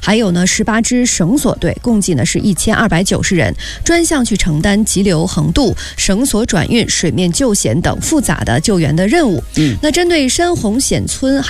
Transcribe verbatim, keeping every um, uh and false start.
还有呢十八支绳索队，共计呢是一千二百九十人，专项去承担急流横渡、绳索转运、水面救险等复杂的救援的任务。嗯，那针对山洪险村。